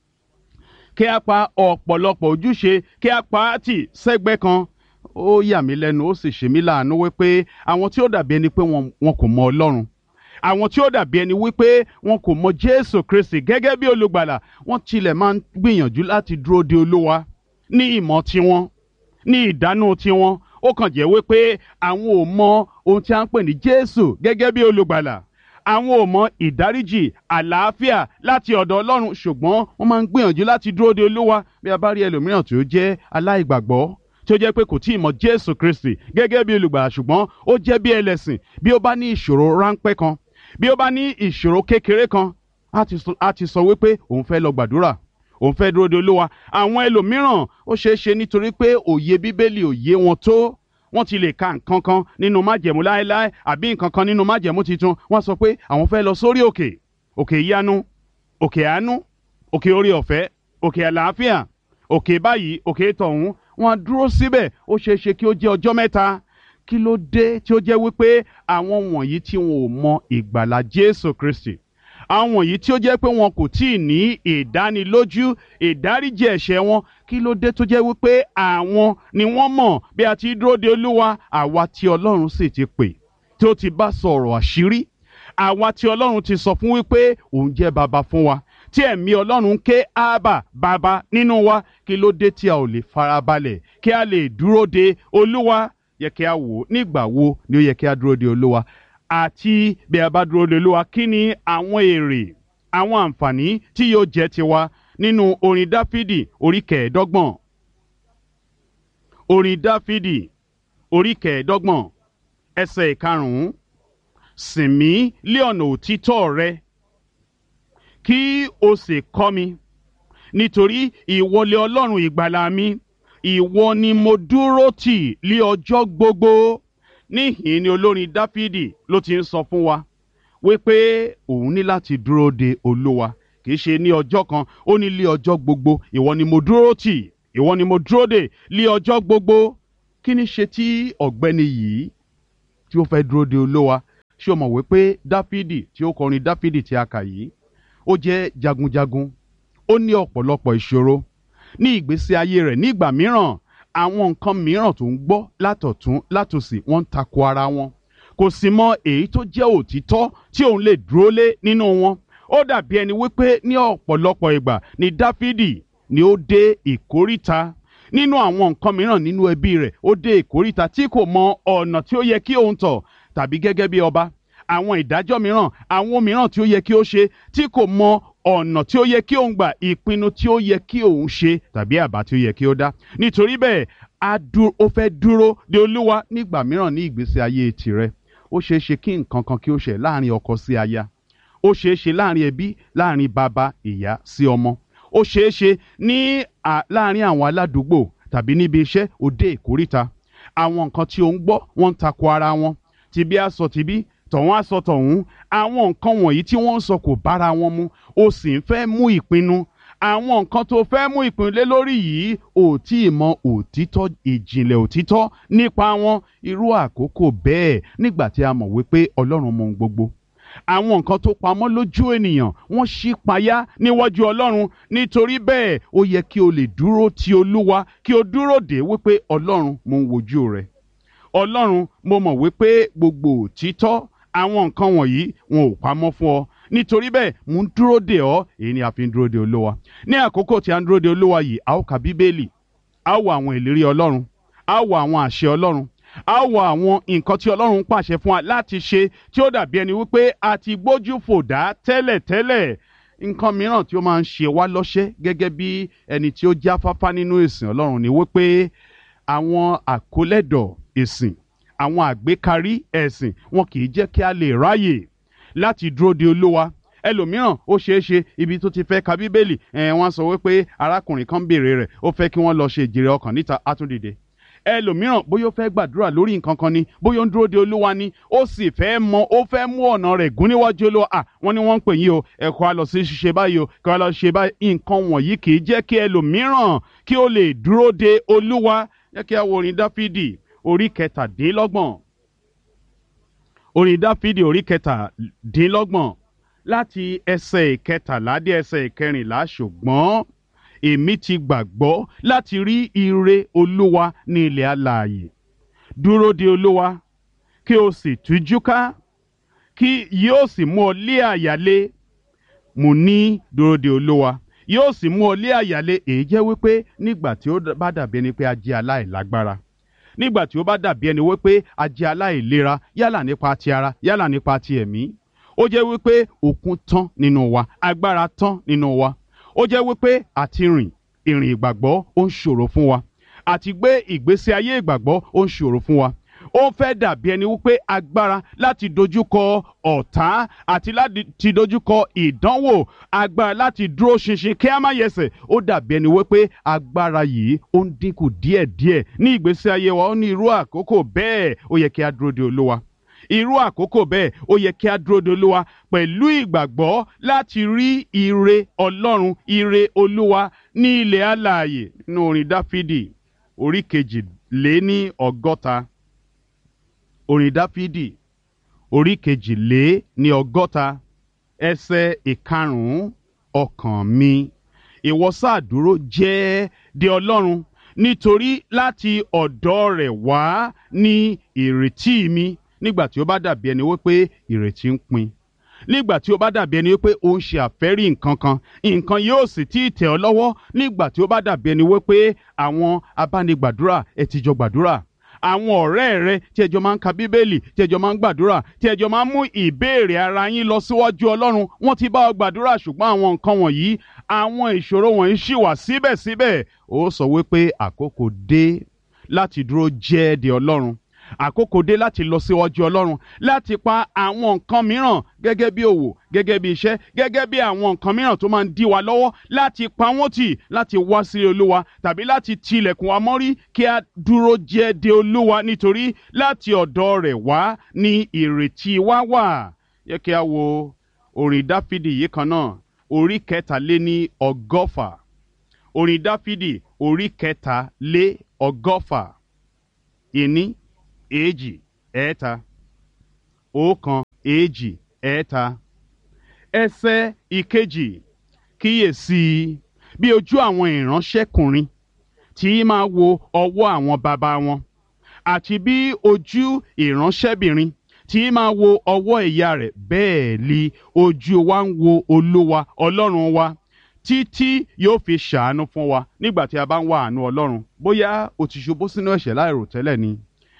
A: kí a pa ọ̀pọ̀lọpọ̀ ojúṣe, kí a pa á tì sẹ́gbẹ́ kan. ó yà mí lẹ́nu, ó sì ṣe mí láàánú wípé àwọn tí ó dàbí ẹni pé wọn wọn kò mọ Ọlọ́run, àwọn tí ó dàbí ẹni wípé wọn kò mọ Jésù Kristi gẹ́gẹ́ bí olùgbàlà, wọ́n tilẹ̀ máa ń gbìyànjú láti dúró de Olúwa ní ìmọ̀ tiwọn, ní ìdánù tiwọn. ó kàn jẹ́ wípé àwọn ò mọ ohun tí a ń pè ní Jésù gẹ́gẹ́ bí olùgbàlà, àwọn ò mọ ìdáríjì, àlàáfíà láti ọ̀dọ̀ Ọlọ́run, ṣùgbọ́n wọ́n máa ń gbìyànjú láti dúró de Olúwa. bí a bá rí ẹlòmíràn tí ó jẹ́ aláìgbàgbọ́, tí ó jẹ́ pé kò tí ì mọ Jésù Kristi gẹ́gẹ́ bí olùgbàlà, ṣùgbọ́n ó jẹ́ bí ẹlẹ́sìn, bí ó bá ní ìṣòro ráńpẹ́ kan, bí ó bá ní ìṣòro kékeré kan, á ti sọ wípé òun fẹ́ lọ gbàdúrà, òun fẹ́ dúró de Olúwa. àwọn ẹlòmíràn ó ṣeé ṣe nítorí pé òye Bíbélì ò yé wọn tó, wọ́n ti lè ka nǹkan kan nínú májẹ̀mú láéláé àbí nǹkan kan nínú májẹ̀mú titun, wọ́n sọ pé àwọn fẹ́ lọ sórí òkè, òkè ìyanu, òkè àánú, òkè orí ọ̀fẹ́, òkè àlàáfíà, òkè báyìí, òkè tọ̀hún. wọ́n dúró síbẹ̀, ó ṣeé ṣe kí ó jẹ́ ọjọ́ mẹ́ta. kí ló dé tí ó jẹ́ wípé àwọn wọ̀nyí tí wọn ò mọ ìgbàlà Jésù Kristi, àwọn wọ̀nyí tí ó jẹ́ pé wọn kò tí ì ní ìdánilójú ìdáríjì ẹ̀ṣẹ̀ wọn, kí ló dé tó jẹ́ wípé àwọn ni wọ́n mọ̀ bí a ti dúró de Olúwa? àwa tí Ọlọ́run sì ti pè, tí ó ti bá sọ̀rọ̀ àṣírí, àwa tí Ọlọ́run ti sọ fún wípé òun jẹ́ baba fún wa, tí ẹ̀mí Ọlọ́run ké ábà baba nínú wa, kí ló dé tí a ò lè farabalẹ̀ kí a lè dúró de Olúwa? yẹ kí a wò ó, nígbà wo ni ó yẹ kí a dúró de Olúwa? àti bí a bá dúró de Olúwa, kí ni àwọn èrè, àwọn àǹfààní tí yóò jẹ́ tiwa? nínú orin Dáfídì orí kẹẹ̀ẹ́dọ́gbọ̀n, orin Dáfídì orí kẹẹ̀ẹ́dọ́gbọ̀n ẹsẹ̀ ìkarùn-ún, sìn mí lé ọ̀nà òtítọ́ rẹ, kí o sì kọ́ mi, nítorí ìwọ lé Ọlọ́run ìgbàlà mi, ìwọ ni mo dúró tì lé ọjọ́ gbogbo. níhìn ni olórin Dáfídì ló ti ń sọ fún wa wípé òun ní láti dúró de Olúwa, kì kì í ṣe ní ọjọ́ kan, ó ní lé ọjọ́ gbogbo ìwọ ni mo dúró tì, ìwọ ni mo dúró dè lé ọjọ́ gbogbo. Kí ni ṣe tí ọ̀gbẹ́ni yìí tí ó fẹ́ dúró de Olúwa? Ṣé o mọ̀ wípé Dáfídì tí ó kọrin Dáfídì tí a kà yìí, ó jẹ́ jagunjagun, ó ní ọ̀pọ̀lọpọ̀ ìṣòro ní ìgbésí ayé rẹ̀. Nígbà mìíràn àwọn nǹkan mìíràn tó ń gbọ́ látọ̀tún látòsì wọ́n ń tako ara wọn, kò sì mọ èyí tó jẹ́ òtítọ́ tí òun lè dúró lé nínú wọn. Ó dàbí ẹni wípé ní ọ̀pọ̀lọpọ̀ ìgbà ni Dáfídì ni ó dé ìkóríta nínú àwọn nǹkan mìíràn nínú ẹbí rẹ̀, ó dé ìkóríta tí kò mọ ọ̀nà tí ó yẹ kí òun tọ̀, tàbí gẹ́gẹ́ bí ọba àwọn ìdájọ́ mìíràn, àwọn mìíràn tí ó yẹ kí ó ṣe tí kò mọ ọ̀nà tí ó yẹ kí òun gbà, ìpinnu tí ó yẹ kí òun ṣe tàbí àbá tí ó yẹ kí ó dá. Nítorí bẹ́ẹ̀ ó fẹ́ dúró de Olúwa. Nígbà mìíràn ní ìgbésí ayé tirẹ̀, ó ṣeé ṣe kí nǹkan kan kí ó ṣe láàrin ọkọ sí aya, ó ṣeé ṣe láàrin ẹbí, láàrin bàbá ìyá sí ọmọ, ó ṣeé ṣe ní láàrin àwọn aládùúgbò tàbí níbi iṣẹ́. Ó dé ìkóríta, àwọn nǹkan tí ó ń gbọ́ wọ́n ń tako ara wọn, tìbí á sọ tìbí, tọ̀hún á sọ tọ̀hún. Àwọn nǹkan wọ̀nyí tí wọ́n ń sọ kò bára wọn mu, ó sì ń fẹ́ mú ìpinnu. Àwọn nǹkan tó fẹ́ mú ìpinnu lé lórí yìí ò tí ì mọ òtítọ́, ìjìnlẹ̀ òtítọ́ nípa wọn. Irú àkókò bẹ́ẹ̀, nígbà tí a mọ̀ wípé Ọlọ́run mọ ohun gbogbo, àwọn nǹkan tó pamọ́ lójú ènìyàn wọ́n ṣí payá níwájú Ọlọ́run. Nítorí bẹ́ẹ̀ ó yẹ kí o lè dúró ti Olúwa, kí o dúró dè wípé Ọlọ́run, mo ń wojú rẹ. Ọlọ́run, mo mọ̀ wípé gbogbo òtítọ́ àwọn nǹkan wọ̀nyí wọn ò pamọ́ fún ọ. Nítorí bẹ́ẹ̀ mo ń dúró dè ọ́. Èyí ni a fi ń dúró de Olúwa. Ní àkókò tí a ń dúró de Olúwa yìí, a ó ka Bíbélì, a ó wo àwọn ìlérí Ọlọ́run, a ó wo àwọn àṣẹ Ọlọ́run, a ó wo àwọn nǹkan tí Ọlọ́run pàṣẹ fún wa láti ṣe, tí ó dàbí ẹni wípé a ti gbójú fò dá tẹ́lẹ̀tẹ́lẹ̀. Nǹkan mìíràn tí ó máa ń ṣe wá lọ́ṣẹ́ gẹ́gẹ́ bí ẹni tí ó jáfáfá nínú ìsìn Ọlọ́run ni wípé àwọn àkólẹ́dọ̀ ìsìn, àwọn àgbékarí ẹ̀sìn, wọn kì í jẹ́ kí a lè ráyè láti dúró de Olúwa. Ẹlòmíràn ó ṣeé ṣe ibi tó ti fẹ́ ka Bíbélì, ẹ̀ wọ́n sọ wípé arákùnrin kan béèrè rẹ̀, ó fẹ́ kí wọ́n lọ ṣe ìjèrè ọkàn níta, á tún dìde. Ẹlòmíràn bóyá ó fẹ́ gbàdúrà lórí nǹkan kan ni, bóyá ó ń dúró de Olúwa ni, ó sì fẹ́ mọ, ó fẹ́ mú ọ̀nà rẹ̀ gún níwájú Olúwa. À, wọ́n ní wọ́n ń pè yín o, ẹ kó a lọ sí ṣíṣe báyìí o, kó a lọ ṣe báyìí. Nǹkan wọ̀nyí kì í jẹ́ kí ẹlòmíràn kí ó lè dúró de Olúwa. Jẹ́ kí a wo orin Dáfídì orí kẹtàdínlọ́gbọ̀n. Orin Dáfídì orí kẹtàdínlọ́gbọ̀n láti ẹsẹ̀ ìkẹtàlá dé ẹsẹ̀ ìkẹrìnlá. Ṣùgbọ́n èmi ti gbàgbọ́ láti rí ire Olúwa ní ilẹ̀ alààyè. Dúró de Olúwa kí o sì tújú ká, kí yóò sì mú ọ lé àyálé. Mo ní dúró de Olúwa, yóò sì mú ọ lé àyálé. Èyí jẹ́ wípé nígbà tí ó bá dàbí ẹni pé a jẹ́ aláìlágbára, nígbà tí ó bá dàbí ẹni wípé a jẹ́ aláìlera, yálà nípa ti ara, yálà nípa ti ẹ̀mí, ó jẹ́ wípé okun tán nínú wa, agbára tán nínú wa. Ó jẹ́ wípé àti rìn ìrìn ìgbàgbọ́ ó ń ṣòro fún wa, àti gbé ìgbésí ayé ìgbàgbọ́ ó ń ṣòro fún wa. Ó fẹ́ dàbí ẹni wípé agbára láti dojúkọ ọ̀tá àti láti dojúkọ ìdánwò, agbára láti dúró ṣinṣin kí a má yẹsẹ̀, ó dàbí ẹni wípé agbára yìí ó ń dínkù díẹ̀díẹ̀ ní ìgbésí ayé wa. Ó ní irú àkókò bẹ́ẹ̀ ó yẹ kí a dúró de Olúwa. Irú àkókò bẹ́ẹ̀ ó yẹ kí a dúró de Olúwa pẹ̀lú ìgbàgbọ́ láti rí ire Ọlọ́run, ire Olúwa ní ilẹ̀ alààyè. Nínú orin Dáfídì orí kejì lé ní ọgọ́ta. Orin Dáfídì orí kejì lé ní ọgọ́ta ẹsẹ̀ ìkarùn-ún. Ọkàn mi, ìwọ sáà dúró jẹ́ de Ọlọ́run, nítorí láti ọ̀dọ̀ rẹ̀ wá ní ìrètí mi. Nígbà tí ó bá dàbí ẹni wípé ìrètí ń pin, nígbà tí ó bá dàbí ẹni wípé ó ń ṣe àfẹ́rí nǹkan kan, nǹkan yóò sì tí ì tẹ̀ ọ́ lọ́wọ́. Nígbà tí ó bá dàbí ẹni wípé àwọn abánigbàdúrà ẹ ti jọ gbàdúrà, àwọn ọ̀rẹ́ rẹ tí ẹjọ́ máa ń ka Bíbélì, tí ẹjọ́ máa ń gbàdúrà, tí ẹjọ́ máa ń mú ìbéèrè ara yín lọ síwájú Ọlọ́run, wọ́n ti bá ọ gbàdúrà, ṣùgbọ́n àwọn nǹkan wọ̀nyí, àwọn ìṣòro wọ̀nyí ṣì wà síbẹ̀síbẹ̀. Ó sọ wípé àkókò dé láti dúró jẹ́ de Ọlọ́run. Àkókò dé láti lọ síwájú Ọlọ́run, láti pa àwọn nǹkan mìíràn gẹ́gẹ́ bí òwò, gẹ́gẹ́ bí iṣẹ́, gẹ́gẹ́ bí àwọn nǹkan mìíràn tó máa ń dí wa lọ́wọ́, láti pa wọ́n tì, láti wá sí Olúwa, tàbí láti tilẹ̀kùn wa mọ́rí kí a dúró jẹ́ de Olúwa, nítorí láti ọ̀dọ̀ rẹ̀ wá ní ìrètí wa wà. Yẹ kí a wo orin Dáfídì yìí kan náà orí kẹta lé ní ọgọ́fà orin dáfídì orí kẹta lé ọgọ́fà ìní èjì ẹ̀ẹ́ta ọ̀kan èjì ẹ̀ẹ́ta ẹsẹ̀ ìkejì kíyèsí bí ojú àwọn ìránṣẹ́kùnrin tí máa wo ọwọ́ àwọn baba wọn àti bí ojú ìránṣẹ́bìnrin tí máa wo ọwọ́ ìyá rẹ̀ bẹ́ẹ̀ li ojú wa ń wo olúwa ọlọ́run wa títí yóò fi ṣàánú fún wa nígbà tí a bá ń wá àánú ọlọ́run bóyá o ti ṣubú sínú ẹ̀ṣẹ̀ láìròtẹ́lẹ̀ ni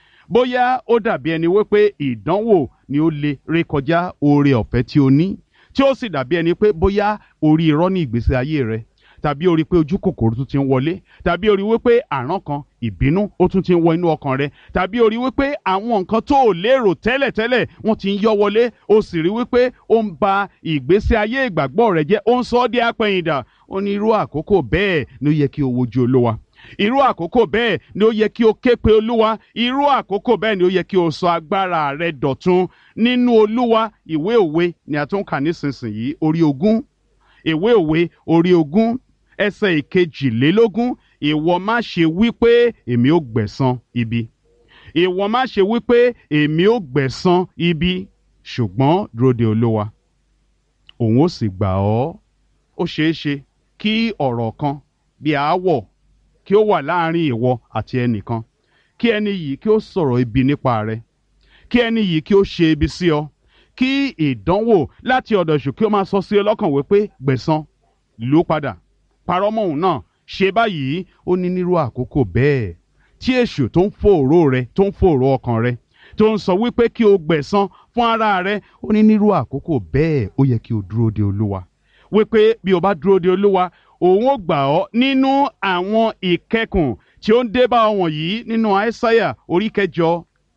A: bóyá ó dàbí ẹni wípé ìdánwò ni ó lè rékọjá oore ọ̀fẹ́ tí o ní tí ó sì dàbí ẹni pé bóyá orí irọ́ ní ìgbésí ayé rẹ tàbí orí pé ojú kòkòrò tún ti ń wọlé tàbí orí wípé àrán kan ìbínú ó tún ti ń wọ inú ọkàn rẹ tàbí orí wípé àwọn nǹkan tó ò lérò tẹ́lẹ̀tẹ́lẹ̀ wọ́n ti ń yọ wọlé ó sì rí wípé ó ń ba ìgbésí ayé ìgbàgbọ́ rẹ jẹ́ ó ń sọ ọ́ di apẹ̀yìndà ó ní irú àkókò bẹ́ẹ̀ ni ó yẹ kí o wojú olúwa irú àkókò bẹ́ẹ̀ ni ó yẹ kí o ké pe olúwa irú àkókò bẹ́ẹ̀ ni ó yẹ kí o sọ agbára rẹ dọ̀tun nínú olúwa ìwé òwe ni a tún kà nísinsìnyí orí ogún ìwé òwe orí ogún ẹsẹ̀ ìkejìlélógún ìwọ má ṣe wí pé èmi ó gbẹ̀san ibi ìwọ má ṣe wí pé èmi ó gbẹ̀san ibi ṣùgbọ́n dúró de olúwa òun ó sì gbà ọ́ ó ṣeé ṣe kí ọ̀rọ̀ kan bí aáwọ̀ kí ó wà láàrin ìwọ àti ẹnìkan kí ẹni yìí kí ó sọ̀rọ̀ ibi nípa rẹ kí ẹni yìí kí ó ṣe ibi sí ọ kí ìdánwò láti ọ̀dọ̀ èṣù kí ó máa sọ sí ọ lọ́kàn wípé gbẹ̀san lù padà parọ́ mọ́ òun náà ṣe báyìí ó ní nírú àkókò bẹ́ẹ̀ tí èṣù tó ń fòòró rẹ tó ń fòòró ọkàn rẹ tó ń sọ wípé kí o gbẹ̀san fún ara rẹ ó ní nírú àkókò bẹ́ẹ̀ ó yẹ kí o dúró de olúwa wípé bí o bá dúró de olúwa òun ó gbà ọ́ nínú àwọn ìkẹkùn tí ó ń dé bá ọ wọ̀nyí nínú àìsáyà orí kẹjọ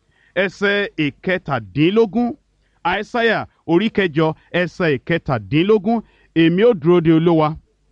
A: ẹsẹ̀ ìkẹtàdínlógún àìsáyà orí kẹjọ ẹsẹ̀ ìkẹtàdínlógún èmi ó dúró de olúwa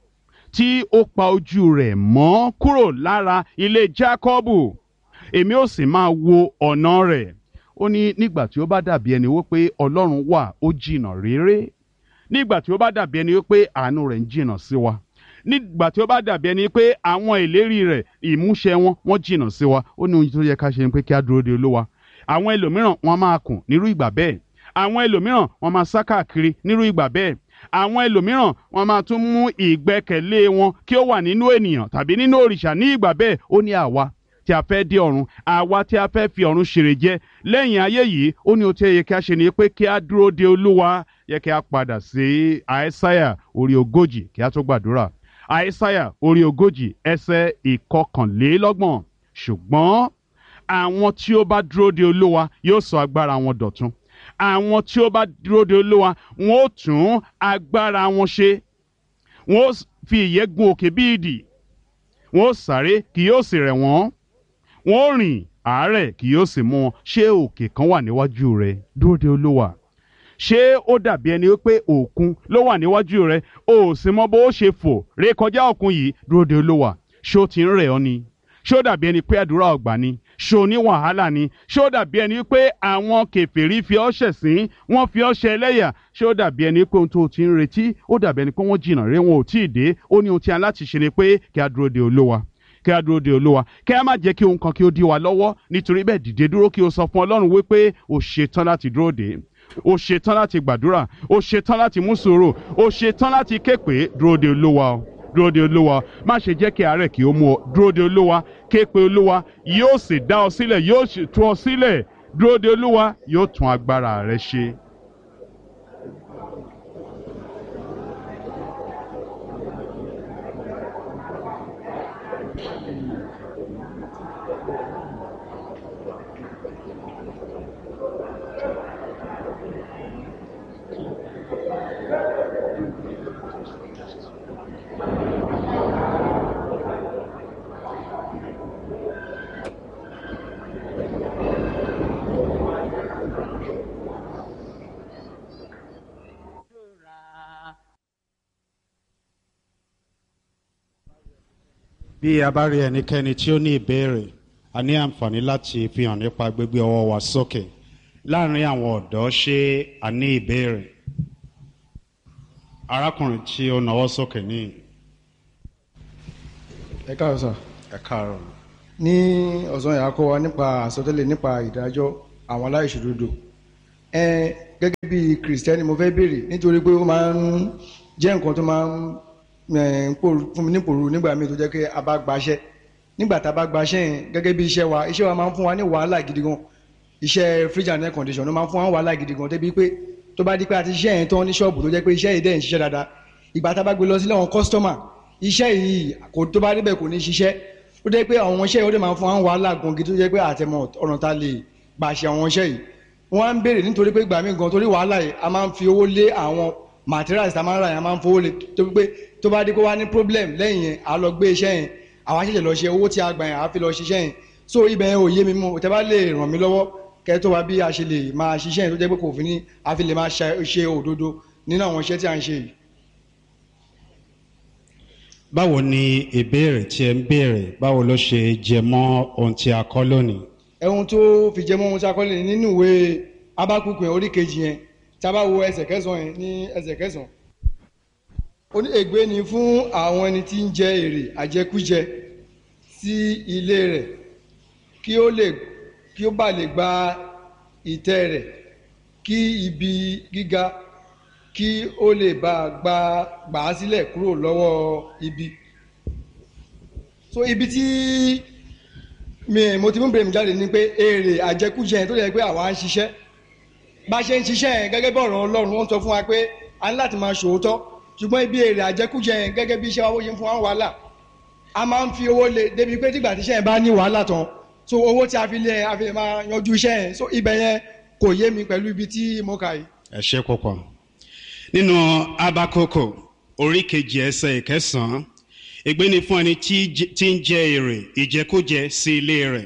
A: tí ó pa ojú rẹ̀ mọ́ kúrò lára ilé jákọ́bù èmi ó sì máa wo ọ̀nà rẹ̀ ó ní nígbà tí ó bá dàbí ẹni wípé ọlọ́run wà ó jìnnà réré nígbà tí ó bá dàbí ẹni wípé àánú rẹ̀ ń jìnnà sí wa nígbà tí ó bá dàbí ẹni pé àwọn ìlérí rẹ̀ ìmúṣẹ wọn wọ́n jìnnà sí wa ó ní ohun tó yẹ ká ṣe ni pé kí á dúró de olúwa àwọn ẹlòmíràn wọ́n máa kùn nírú ìgbà bẹ́ẹ̀ àwọn ẹlòmíràn wọ́n máa sá káàkiri nírú ìgbà bẹ́ẹ̀ àwọn ẹlòmíràn wọ́n máa tún mú ìgbẹ́kẹ̀lé wọn kí ó wà nínú ènìyàn tàbí nínú òrìṣà ní ìgbà bẹ́ẹ̀ ó ní àwa tí a fẹ́ dé ọ̀run àwa tí a fẹ́ fi ọ̀run ṣèrè jẹ lẹ́yìn ayé yìí ó ní ohun tí ó yẹ kí a ṣe ni pé kí a dúró de olúwa yẹ kí a padà sí àìsáyà orí ogójì kí a tó gbàdúrà àìsáyà orí ogójì ẹsẹ̀ ìkọkànlélọ́gbọ̀n ṣùgbọ́n àwọn tí ó bá dúró de olúwa yóò sọ agbára wọn dọ̀tun àwọn tí ó bá dúró de olúwa wọn ó tún agbára wọn ṣe wọn ó fi ìyẹ́ gun òkè bí idì wọn ó sáré kì yóò sì rẹ̀ wọ́n wọn ó rìn àárẹ̀ kì yóò sì mú wọn ṣé òkè kan wà níwájú rẹ dúró de olúwa ṣé ó dàbí ẹni pé òkun ló wà níwájú rẹ o ò sì mọ bó o ṣe fò rékọjá òkun yìí dúró de olúwa ṣé ó ti ń rẹ̀ ọ́ ni ṣé ó dàbí ẹni pé àdúrà ọ̀gbà ni ṣé o ní wàhálà ni ṣé ó dàbí ẹni pé àwọn kèfèrí fi ọ́ ṣẹ̀sín wọ́n fi ọ́ ṣe ẹlẹ́yà ṣé ó dàbí ẹni pé ohun tó o ti ń retí ó dàbí ẹni pé wọ́n jìnnà rere wọn ò tí ì dé ó ní ohun tí a láti ṣe ni pé kí a dúró de olúwa kí a dúró de olúwa kí a má jẹ́ kí ohun kan kí ó dí wa lọ́wọ́ nítorí bẹ́ẹ̀ dìde dúró kí o sọ fún ọlọ́run wípé o ṣetán láti dúró dè o ṣetán láti gbàdúrà o ṣetán láti mú sùúrù o ṣetán láti ké pé dúró de olúwa o dúró de olúwa má ṣe jẹ́ kí àárẹ̀ kí ó mú ọ dúró de olúwa ké pe olúwa yóò sì dá ọ sílẹ̀ yóò sì tú ọ sílẹ̀ dúró de olúwa yóò tún agbára rẹ ṣe.
B: Bí a bá rí ẹnikẹ́ni tí ó ní ìbéèrè a ní àǹfààní láti fi hàn nípa gbígbé ọwọ́ wa sókè láàrin àwọn ọ̀dọ́ ṣé a ní ìbéèrè arákùnrin tí ó nawọ́ sókè ní.
C: ẹ káàárọ̀ sà.
B: ẹ káàárọ̀.
C: ní ọ̀sán yà á kọ́ wa nípa àsọtẹ́lẹ̀ nípa ìdájọ́ àwọn aláìṣòdodo. ẹ gẹ́gẹ́ bí kìrìsìtẹ́nì mo fẹ́ béèrè nítorí pé ó máa ń jẹ́ nǹkan tó máa ń fún mi nípòrú nígbà míì tó jẹ́ pé a bá gbaṣẹ́ nígbà tá a bá gbaṣẹ́ yẹn gẹ́gẹ́ bí iṣẹ́ wa iṣẹ́ wa máa ń fún wa ní wàhálà gidi gan iṣẹ́ fridge and air condition ló máa ń fún wa ní wàhálà gidi gan débi pé tó bá di pé a ti ṣiṣẹ́ yẹn tán ní ṣọ́ọ̀bù tó jẹ́ pé iṣẹ́ yìí dẹ̀ ń ṣiṣẹ́ dáadáa ìgbà tá a bá gbé lọ sílẹ̀ àwọn kọ́sítọ́mà iṣẹ́ yìí kò tó bá débẹ̀ kò ní ṣiṣẹ́ ó jẹ́ pé àwọn iṣẹ́ yìí ó dẹ̀ máa ń fún wa ní wàhálà gan gidi tó jẹ́ pé àtẹ̀mọ̀ ọ̀nà ta lè gbà ṣe àwọn iṣẹ́ yìí wọ́n á ń béèrè nítorí pé ìgbà míì gan torí wàhálà yìí a máa ń fi owó lé àwọn materials tá a máa ń rà yẹn a máa ń fowó lé tó pé tó bá dé kó wá ní problem lẹ́yìn yẹn a lọ gbé iṣẹ́ yẹn àwa ṣẹ̀ṣẹ̀ lọ ṣe owó tí a gbà yẹn a fi lọ ṣiṣẹ́ yẹn so ibẹ̀ yẹn ò yé mi mú tẹ́ bá lè ràn mí lọ́wọ́ kẹ́ tó wá bí a ṣe lè máa ṣiṣẹ́ yẹn tó jẹ́ pé kò fi ní a fi lè máa ṣe òdodo nínú àwọn iṣẹ́ tí a ń ṣe yìí.
B: báwo ni ìbéèrè tí ẹ ń béèrè báwo ló ṣe jẹ mọ́ ohun tí a kọ́ lónìí.
C: ẹ̀hun tó fi jẹ mọ́ ohun tí a kọ́ lónìí nínú ìwé Ábákúkù yẹn orí kejì yẹn tí a bá wo ẹsẹ̀ kẹsàn-án yẹn ní ẹsẹ̀ kẹsàn-án ó ní ègbé ni fún àwọn ẹni tí ń jẹ èrè àjẹkújẹ sí ilé rẹ̀ kí ó lè kí ó bá lè gba ìtẹ́ rẹ̀ kí ibi gíga kí ó lè bá gba gbà á sílẹ̀ kúrò lọ́wọ́ ibi. so ibi tí mi mo ti mú bèrè mi jáde ni pé èrè àjẹkújẹ yẹn tó yẹ pé àwa ń ṣiṣẹ́ bá ṣe ń ṣiṣẹ́ yẹn gẹ́gẹ́ bí ọ̀rọ̀ Ọlọ́run wọ́n sọ fún wa pé a ní láti máa ṣòótọ́ ṣùgbọ́n ibi èrè àjẹkújẹ yẹn gẹ́gẹ́ bí iṣẹ́ wa wọ́n ṣe ń fún wa wàhálà a máa ń fi owó lé débi pé tígbà tíṣẹ́ yẹn bá ní wàhálà tán so owó tí a fi lé a fi lè máa yanjú iṣẹ́ yẹn so ibẹ̀ yẹn kò yé mi pẹ̀lú ibi tí mo kà yìí.
B: ẹ ṣe púpọ̀ nínú Ábákúkù orí kejì ẹsẹ̀ ìkẹsàn-án ègbé ni fún ẹni tí ń jẹ èrè ìjẹkújẹ sí ilé rẹ̀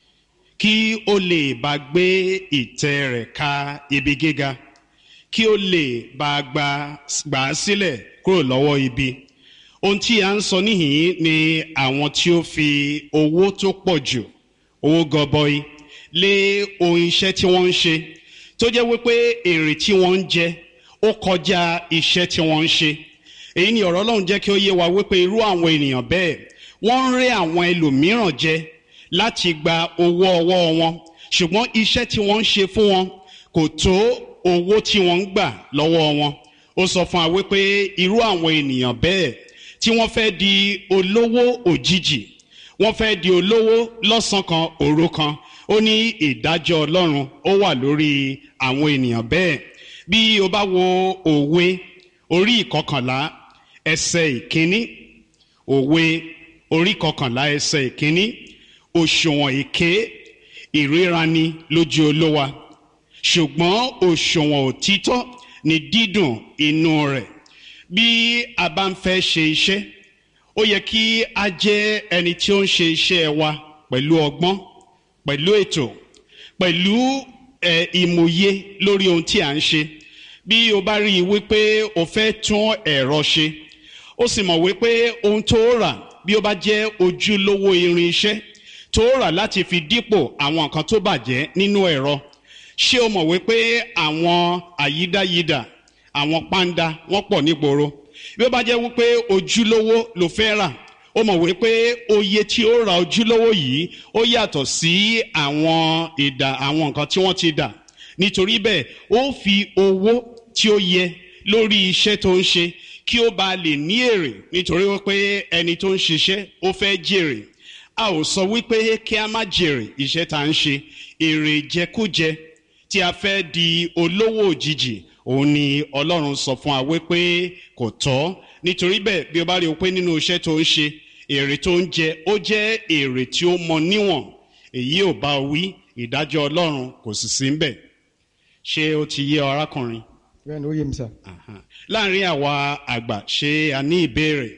B: kí ó lè bá gbé ìtẹ́ rẹ̀ ka ibi gíga kí ó lè bá gbà á sílẹ̀ kúrò lọ́wọ́ ibi. ohun tí a ń sọ níhìn ni àwọn tí ó fi owó tó pọ̀ jù owó gọbọi lé ohun iṣẹ́ tí wọ́n ń ṣe tó jẹ́ wípé èrè tí wọ́n ń jẹ ó kọjá iṣẹ́ tí wọ́n ń ṣe. èyí ni ọ̀rọ̀ Ọlọ́run jẹ́ kí ó yé wa wípé irú àwọn ènìyàn bẹ́ẹ̀ wọ́n ń rẹ́ àwọn ẹlòmíràn jẹ láti gba owó ọwọ́ wọn ṣùgbọ́n iṣẹ́ tí wọ́n ń ṣe fún wọn kò tó owó tí wọ́n ń gbà lọ́wọ́ wọn. ó sọ fún wa wípé irú àwọn ènìyàn bẹ́ẹ̀ tí wọ́n fẹ́ di olówó òjijì wọ́n fẹ́ di olówó lọ́sàn kan òru kan ó ní ìdájọ́ Ọlọ́run ó wà lórí àwọn ènìyàn bẹ́ẹ̀. bí o bá wo òwe orí ìkọkànlá ẹsẹ̀ ìkíní òwe orí ìkọkànlá ẹsẹ̀ ìkíní òṣùwọ̀n èké ìríraní lójú olówa ṣùgbọ́n òṣùwọ̀n òtítọ́ ni dídùn inú rẹ̀. bí a bá ń fẹ́ ṣe iṣẹ́ ó yẹ kí a jẹ́ ẹni tí ó ń ṣe iṣẹ́ wa pẹ̀lú ọgbọ́n pẹ̀lú ètò pẹ̀lú ẹ̀ ìmòye lórí ohun tí a ń ṣe. bí o bá rí i wípé o fẹ́ tún ẹ̀rọ ṣe ó sì mọ̀ wípé ohun tó rà bí ó bá jẹ́ ojúlówó irin iṣẹ́ tó rà láti fi dípò àwọn nǹkan tó bàjẹ́ nínú ẹ̀rọ ṣé o mọ̀ wípé àwọn àyídáyidà àwọn pàǹdà wọ́n pọ̀ nígboro bí ó bá jẹ́ wípé ojúlówó ló fẹ́ rà ó mọ̀ wípé oye tí ó ra ojúlówó yìí ó yàtọ̀ sí àwọn ìdà àwọn nǹkan tí wọ́n ti dà nítorí bẹ́ẹ̀ ó fi owó tí ó yẹ lórí iṣẹ́ tó ń ṣe kí ó bá lè ní èrè nítorí wípé ẹni tó ń ṣiṣẹ́ ó fẹ́ jèrè. a ò sọ wípé kí a má jèrè iṣẹ́ tá ń ṣe èrè jẹkújẹ tí a fẹ́ di olówó òjijì òun ni Ọlọ́run sọ fún wa wípé kò tọ́. nítorí bẹ́ẹ̀ bí o bá rí o pé nínú iṣẹ́ tó ń ṣe èrè tó ń jẹ ó jẹ́ èrè tí ó mọ níwọ̀n èyí ò bá wí ìdájọ́ Ọlọ́run kò sì sí ńbẹ̀. ṣé ó ti yé ọ arákùnrin?
C: bẹ́ẹ̀ ni ó yé mi sà.
B: láàrin àwa àgbà ṣé a ní ìbéèrè?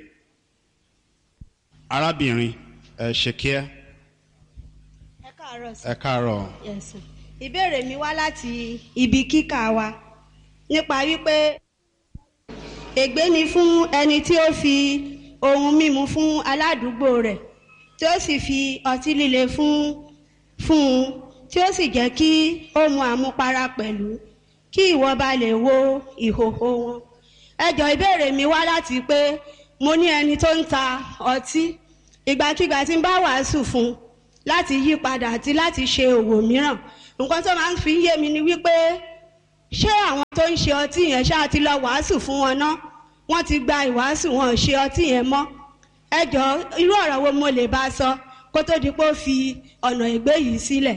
B: arábìnrin ẹ ṣe kíá.
D: ẹ káàárọ̀ sà.
B: ẹ káàárọ̀.
D: Yes sir. ìbéèrè mi wá láti ibi kíkà wa nípa wípé ègbé ni fún ẹni tí ó fi ohun mímu fún aládùúgbò rẹ̀ tí ó sì fi ọtí líle fún fún un tí ó sì jẹ́ kí ó mu àmupara pẹ̀lú kí ìwọ bá lè wo ìhòhò wọn. ẹjọ́ ìbéèrè mi wá láti pé mo ní ẹni tó ń ta ọtí, ìgbàkigbà tí ń bá wàásù fún láti yí padà àti láti ṣe òwò mìíràn, nǹkan tó máa ń fi yé mi ni wípé ṣé àwọn tó ń ṣe ọtí yẹn ṣáà ti lọ wàásù fún wọn ná, wọ́n ti gba ìwàásù, wọn ò ṣe ọtí yẹn mọ́. ẹjọ́ irú ọ̀rọ̀ wo mo lè bá sọ kó tó di pé ó fi ọ̀nà ègbé yìí sílẹ̀?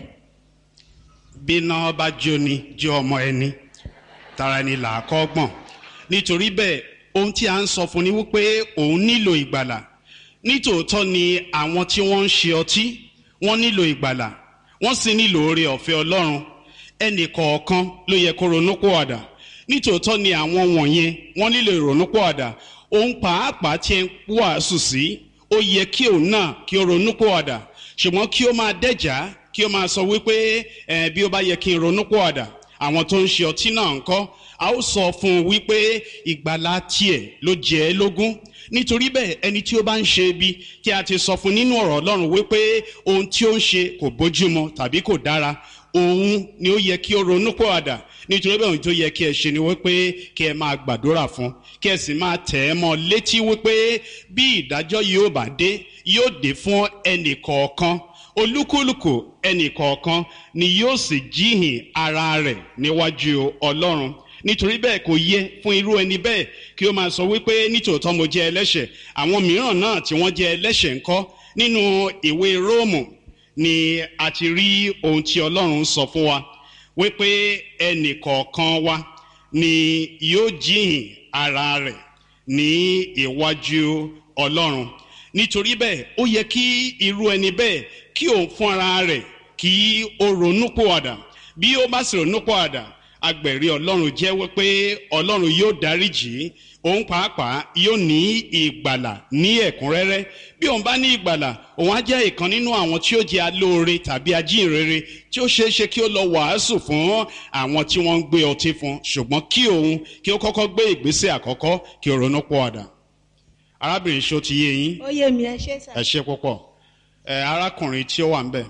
B: bí iná bá jóni jó ọmọ ẹni, tara ẹni là á kọ́ gbọ̀n. nítorí bẹ́ẹ̀ ohun tí a ń sọ fún ni wípé òun nílò ìgbàlà. nítòótọ́ ni àwọn tí wọ́n ń ṣe ọtí wọ́n nílò ìgbàlà, wọ́n sì nílò oore ọ̀fẹ́ Ọlọ́run. ẹnì kọ̀ọ̀kan ló yẹ kó ronúpìwàdà. nítòótọ́ ni àwọn wọ̀nyẹn wọ́n nílò ìrònúpìwàdà. òun pàápàá tí ń wàásù sí, ó yẹ kí òun náà kí ó ronúpìwàdà. ṣùgbọ́n kí ó máa dẹ́jà, kí ó máa sọ wípé ẹ bí ó bá yẹ kí n ronúpìwàdà, àwọn tó ń ṣe ọtí náà ń kọ́, a ó sọ fún un wípé ìgbàlà tiẹ̀ ló jẹ́ ẹ́ lógún. nítorí bẹ́ẹ̀ ẹni tí ó bá ń ṣe ibi tí a ti sọ fún nínú ọ̀rọ̀ Ọlọ́run wípé ohun tí ó ń ṣe kò bójúmu tàbí kò dára, òun ni ó yẹ kí ó ronúpìwàdà. nítorí bẹ́ẹ̀ ohun tó yẹ kí ẹ ṣe ni wípé kí ẹ máa gbàdúrà fún, kí ẹ sì máa tẹ̀ ẹ́ mọ́ létí wípé bí ìdájọ́ yóò bá dé, yóò dé fún ẹnì kọ̀ọ̀kan. olúkúlùkù ẹnì kọ̀ọ̀kan ni yóò sì jíhìn ara rẹ̀ níwájú Ọlọ́run. nítorí bẹ́ẹ̀ kò yẹ fún irú ẹni bẹ́ẹ̀ kí ó máa sọ wípé nítòótọ́ mo jẹ́ ẹlẹ́ṣẹ̀, àwọn mìíràn náà tí wọ́n jẹ́ ẹlẹ́ṣẹ̀ ńkọ́. nínú ìwé Róòmù ni a ti rí ohun tí Ọlọ́run sọ fún wa wípé ẹnì kọ̀ọ̀kan wa ni yóò jíhìn ara rẹ̀ ní iwájú Ọlọ́run. nítorí bẹ́ẹ̀ ó yẹ kí irú ẹni bẹ́ẹ̀ kí òun fún ara rẹ̀ kí ó ronúpìwàdà. bí ó bá sì ronúpìwàdà, agbẹ̀rí Ọlọ́run jẹ́wọ́ pé Ọlọ́run yóò dáríjì, òun pàápàá yóò ní ìgbàlà ní ẹ̀kúnrẹ́rẹ́. bí òun bá ní ìgbàlà, òun á jẹ́ ìkan nínú àwọn tí ó jẹ́ alóore tàbí ajínrere tí ó ṣeé ṣe kí ó lọ wàásù fún àwọn tí wọ́n ń gbé ọtí fún. ṣùgbọ́n kí òun kí ó kọ́kọ́ gbé ìgbésẹ̀ àkọ́kọ́ kí ó ronúpìwàdà. arábìnrin ṣó ti yé yín?
D: ó yé mi, ẹ ṣé sà.
B: ẹ ṣé púpọ̀. ẹ arákùnrin tí ó wà ń bẹ̀.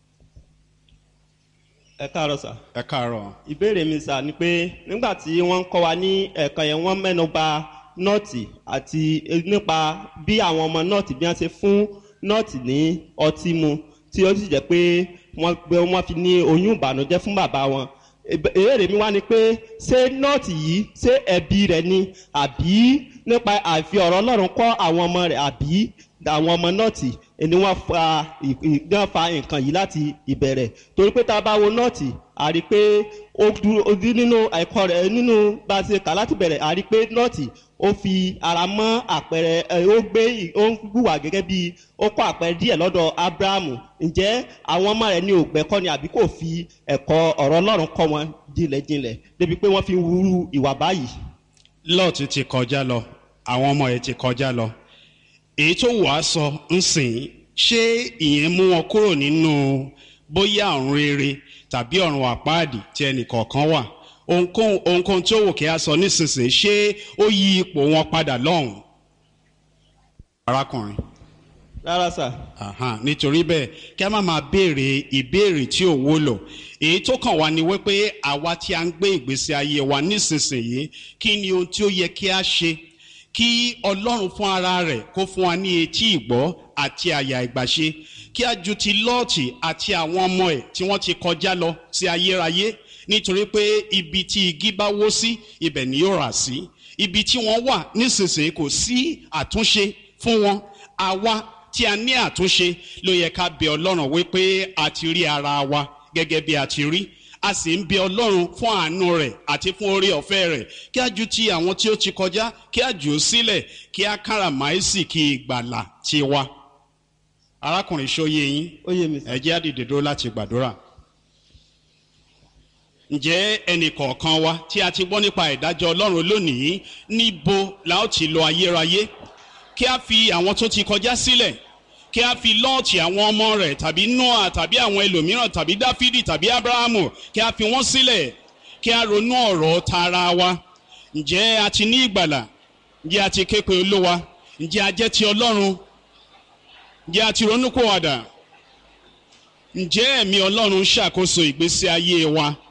E: ẹ káàárọ̀ sà.
B: ẹ káàárọ̀.
E: ìbéèrè mi sà ni pé nígbà tí wọ́n ń kọ́ wa ní ẹ̀ka yẹn, wọ́n mẹ́nu bà nọ́ọ̀tì àti nípa bí àwọn ọmọ nọ́ọ̀tì bí wọ́n ṣe fún nọ́ọ̀tì ní ọtí mu, tí ó sì jẹ́ pé wọ́n gbé wọ́n fi ní oyún ìbànújẹ́ fún bàbá wọn. ìbéèrè mi wá ni pé ṣé nọ́ọ̀tì yìí ṣé ẹbí rẹ̀ ni, àbí nípa àfi ọ̀rọ̀ Ọlọ́run kọ́ àwọn ọmọ rẹ̀, àbí àwọn ọmọ nọ́ọ̀tì ni wọ́n fa wọ́n fa nǹkan yìí láti ìbẹ̀rẹ̀? torí pé tá a bá wo nọ́ọ̀tì, a rí pé ó dúró ojú nínú ẹ̀kọ́ rẹ̀, nínú bá a ṣe kà láti bẹ̀rẹ̀, a rí pé nọ́ọ̀tì ó fi ara mọ́ àpẹẹrẹ, ó gbé ó ń hùwà gẹ́gẹ́ bí ó kọ́ àpẹẹrẹ díẹ̀ lọ́dọ̀ Ábúráhámù. ǹjẹ́ àwọn ọmọ rẹ̀ ní ògbẹ́kọ́ ni, àbí kò fi ẹ̀kọ́ ọ̀rọ̀ Ọlọ́run kọ́ wọn jinlẹ̀jinlẹ̀ débi pé wọ́n fi ń wúrú ìwà báyìí?
B: Lọ́ọ̀tì ti kọjá lọ, àwọn ọmọ ẹ̀ ti kọjá lọ. èyí tó wàá sọ ń sìn, ṣé ìyẹn mú wọn kúrò nínú bóyá ọ̀run rere tàbí ọ̀run àpáàdì tí ẹnì kọ̀ọ̀kan wà? ohunkóhun tí ó wò kí a sọ nísinsìnyí, ṣé ó yí ipò wọn padà lọ́hùn? arákùnrin.
E: rárá sà.
B: Aha, nítorí bẹ́ẹ̀ kí a má máa béèrè ìbéèrè tí ò wúlò. èyí tó kàn wá ni wípé àwa tí a ń gbé ìgbésí ayé wa nísinsìnyí, kí ni ohun tí ó yẹ kí a ṣe kí Ọlọ́run fún ara rẹ̀ kó fún wa ní etí ìgbọ́ àti àyà ìgbàṣe, kí a ju ti Lọ́ọ̀tì àti àwọn ọmọ ẹ̀ tí wọ́n ti kọjá lọ sí ayérayé. nítorí pé ibi tí igi bá wó sí, ibẹ̀ ni yóò rà sí. ibi tí wọ́n wà nísinsìnyí kò sí àtúnṣe fún wọn. àwa tí a ní àtúnṣe ló yẹ ká bẹ Ọlọ́run wípé a ti rí ara wa gẹ́gẹ́ bí a ti rí, a sì ń bẹ Ọlọ́run fún àánú rẹ̀ àti fún oore ọ̀fẹ́ rẹ̀, kí a ju ti àwọn tí ó ti kọjá, kí a jù ú sílẹ̀, kí a káràmáìsì kí ìgbàlà ti wa. arákùnrin ṣóyé yín?
E: ó yé mi sà.
B: ẹ jẹ́ á dìde dúró láti gbàdúrà. ǹjẹ́ ẹnì kọ̀ọ̀kan wa tí a ti gbọ́ nípa ìdájọ́ Ọlọ́run lónìí, níbo la ó ti lọ ayérayé? kí a fi àwọn tó ti kọjá sílẹ̀, kí a fi Lọ́ọ̀tì àwọn ọmọ rẹ̀ tàbí Nóà tàbí àwọn ẹlòmíràn tàbí Dáfídì tàbí Ábúráhámù, kí a fi wọ́n sílẹ̀, kí a ronú ọ̀rọ̀ tara wa. ǹjẹ́ a ti ní ìgbàlà? ǹjẹ́ a ti ké pe Olúwa? ǹjẹ́ a jẹ́ ti Ọlọ́run? ǹjẹ́ a ti ronúpìwàdà? ǹjẹ́ ẹ̀mí Ọlọ́run ṣàkóso ìgbésí ayé wa?